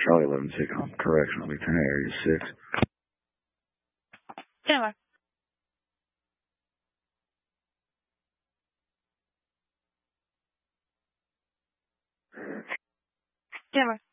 Charlie 11 take on correction. I'll be 10 area 6. Jennifer. Jennifer.